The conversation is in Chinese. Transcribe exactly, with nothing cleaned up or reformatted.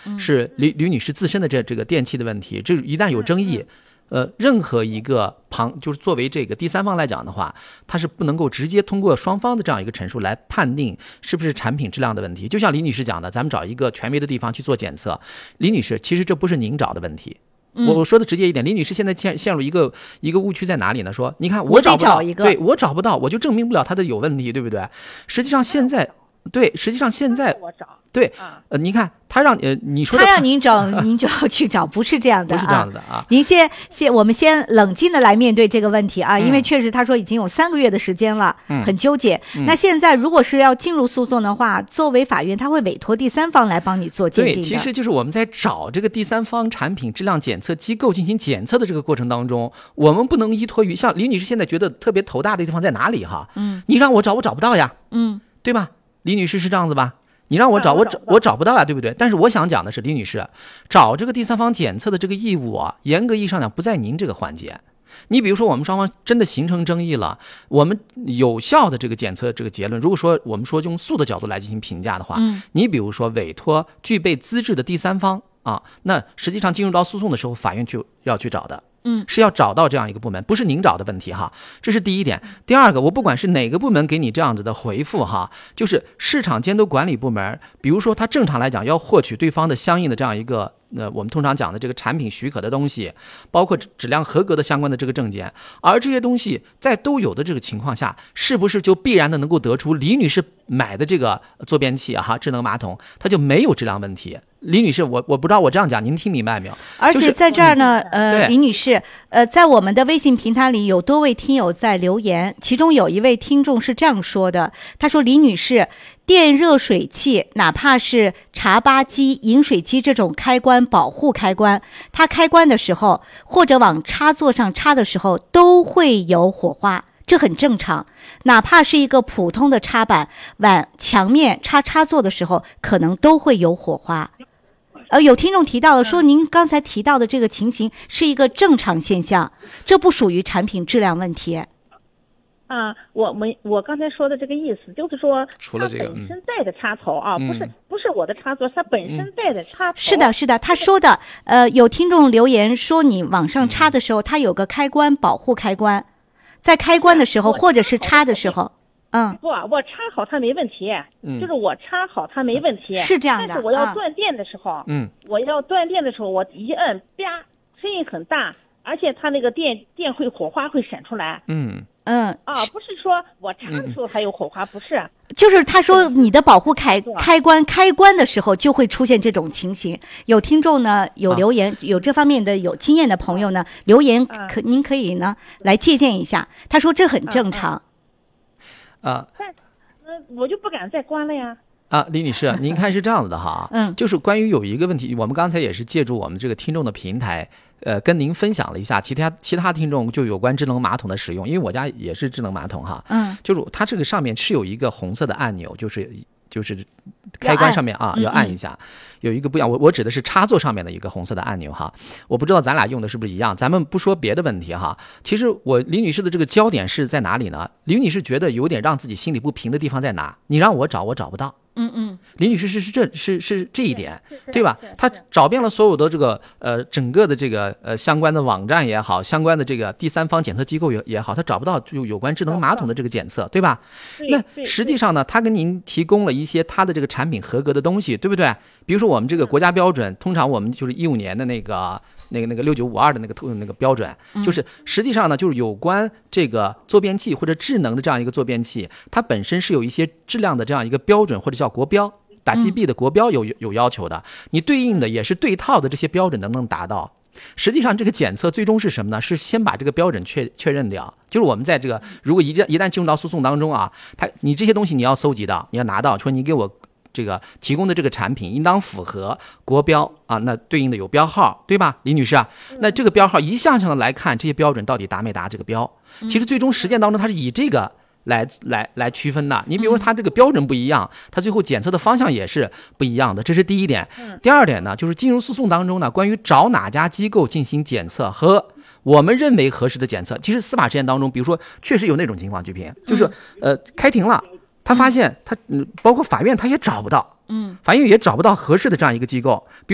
是李吕女士自身的这这个电器的问题，这一旦有争议。呃，任何一个旁就是作为这个第三方来讲的话，它是不能够直接通过双方的这样一个陈述来判定是不是产品质量的问题。就像李女士讲的，咱们找一个权威的地方去做检测。李女士，其实这不是您找的问题。我我说的直接一点，李女士现在陷陷入一个一个误区在哪里呢？说你看我找不到，对我找不到，我就证明不了它的有问题，对不对？实际上现在，对，实际上现在我找。 对，呃，您看他让呃你说他让您找，您就要去找，不是这样的， 不是这样的啊。 您先先，我们先冷静的来面对这个问题啊，因为确实他说已经有三个月的时间了，嗯、很纠结、嗯。那现在如果是要进入诉讼的话，作为法院，他会委托第三方来帮你做鉴定的。 对，其实就是我们在找这个第三方产品质量检测机构进行检测的这个过程当中，我们不能依托于像李女士现在觉得特别头大的地方在哪里哈？嗯，你让我找我找不到呀，嗯，对吧？李女士是这样子吧？你让我找我找我找不到啊，对不对？但是我想讲的是，李女士找这个第三方检测的这个义务啊，严格意义上讲不在您这个环节。你比如说我们双方真的形成争议了，我们有效的这个检测这个结论，如果说我们说用诉的角度来进行评价的话，嗯，你比如说委托具备资质的第三方啊，那实际上进入到诉讼的时候，法院就要去找的。嗯，是要找到这样一个部门，不是您找的问题哈，这是第一点。第二个，我不管是哪个部门给你这样子的回复哈，就是市场监督管理部门，比如说他正常来讲要获取对方的相应的这样一个呃，我们通常讲的这个产品许可的东西，包括质量合格的相关的这个证件，而这些东西在都有的这个情况下，是不是就必然的能够得出李女士买的这个坐便器啊哈，智能马桶它就没有质量问题？李女士，我我不知道我这样讲您听明白没有？ 而且在这儿呢，就是、呃，李女士，呃，在我们的微信平台里有多位听友在留言，其中有一位听众是这样说的，他说：“李女士，电热水器哪怕是茶吧机、饮水机这种开关保护开关，它开关的时候或者往插座上插的时候都会有火花。”这很正常，哪怕是一个普通的插板往墙面插插座的时候，可能都会有火花。呃，有听众提到了说，您刚才提到的这个情形是一个正常现象，这不属于产品质量问题。 啊，我们我刚才说的这个意思就是说， 除了这个本身带的插头啊，嗯、不是不是我的插座，它本身带的插头。 是的，是的，他说的，呃，有听众留言说，你往上插的时候，它有个开关保护开关，在开关的时候或者是插的时候。嗯， 不，我插好它没问题，嗯，就是我插好它没问题， 是这样的。 但是我要断电的时候，嗯，我要断电的时候，我一摁，啪，声音很大，而且它那个电电会火花会闪出来， 嗯嗯， 啊，不是说我插的时候还有火花，不是， 就是他说你的保护开开关开关的时候就会出现这种情形。有听众呢有留言，啊、有这方面的有经验的朋友呢留言可，您可以呢来借鉴一下。他说这很正常。 啊， 但呃，我就不敢再关了呀。 啊，李女士，您看是这样子的哈，嗯，就是关于有一个问题，我们刚才也是借助我们这个听众的平台，呃，跟您分享了一下其他其他听众就有关智能马桶的使用，因为我家也是智能马桶哈，嗯，就是它这个上面是有一个红色的按钮，就是就是开关上面啊要按一下，有一个不一样，我我指的是插座上面的一个红色的按钮哈，我不知道咱俩用的是不是一样，咱们不说别的问题哈，其实我李女士的这个焦点是在哪里呢？李女士觉得有点让自己心里不平的地方在哪？你让我找我找不到。嗯嗯，李女士是是这是是这一点，对吧？她找遍了所有的这个呃整个的这个呃相关的网站也好，相关的这个第三方检测机构也也好，她找不到就有关智能马桶的这个检测，对吧？那实际上呢，她跟您提供了一些她的这个产品合格的东西，对不对？比如说我们这个国家标准，通常我们就是一五年的那个。那个那个六九五二的那个那个标准，就是实际上呢，就是有关这个坐便器或者智能的这样一个坐便器，它本身是有一些质量的这样一个标准或者叫国标，打击币的国标有有要求的，你对应的也是对套的这些标准能不能达到？实际上这个检测最终是什么呢？是先把这个标准确确认掉，就是我们在这个如果一旦一旦进入到诉讼当中啊，它你这些东西你要搜集到，你要拿到，说你给我。这个提供的这个产品应当符合国标啊，那对应的有标号，对吧，李女士啊？那这个标号一项项的来看，这些标准到底达没达这个标？其实最终实践当中，它是以这个来来来区分的。你比如说，它这个标准不一样，它最后检测的方向也是不一样的，这是第一点。第二点呢，就是进入诉讼当中呢，关于找哪家机构进行检测和我们认为合适的检测，其实司法实践当中，比如说确实有那种情况，举平就是呃开庭了。他发现他嗯，包括法院他也找不到，嗯，法院也找不到合适的这样一个机构。